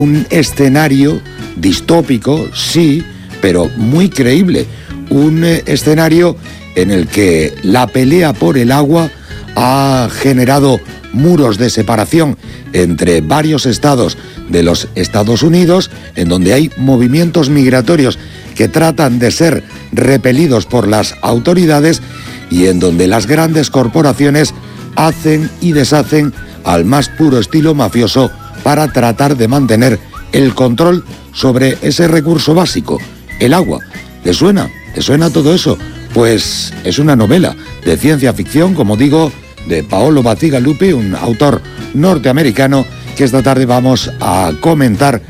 Un escenario distópico, sí, pero muy creíble. Un escenario en el que la pelea por el agua ha generado muros de separación entre varios estados de los Estados Unidos, en donde hay movimientos migratorios que tratan de ser repelidos por las autoridades y en donde las grandes corporaciones hacen y deshacen al más puro estilo mafioso para tratar de mantener el control sobre ese recurso básico, el agua. ¿Te suena? ¿Te suena todo eso? Pues es una novela de ciencia ficción, como digo, de Paolo Bacigalupi, un autor norteamericano que esta tarde vamos a comentar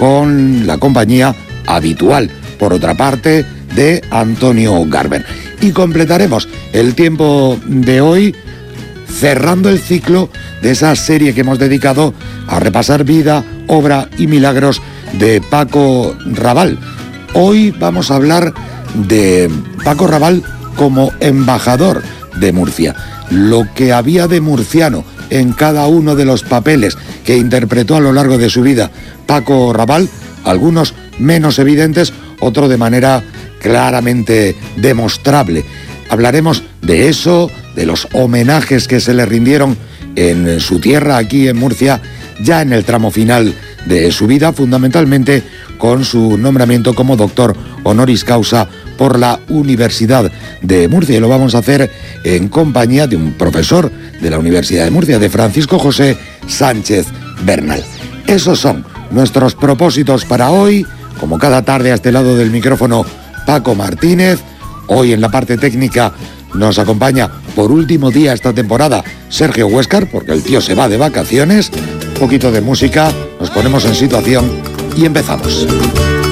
con la compañía habitual, por otra parte, de Antonio Garber. Y completaremos el tiempo de hoy cerrando el ciclo de esa serie que hemos dedicado a repasar vida, obra y milagros de Paco Raval. Hoy vamos a hablar de Paco Raval como embajador de Murcia. Lo que había de murciano en cada uno de los papeles que interpretó a lo largo de su vida Paco Raval, algunos menos evidentes, otros de manera claramente demostrable. Hablaremos de eso, de los homenajes que se le rindieron en su tierra, aquí en Murcia, ya en el tramo final de su vida, fundamentalmente con su nombramiento como doctor honoris causa por la Universidad de Murcia. Y lo vamos a hacer en compañía de un profesor de la Universidad de Murcia, de Francisco José Sánchez Bernal. Esos son nuestros propósitos para hoy. Como cada tarde, a este lado del micrófono, Paco Martínez. Hoy en la parte técnica nos acompaña por último día esta temporada Sergio Huéscar, porque el tío se va de vacaciones. Un poquito de música, nos ponemos en situación y empezamos.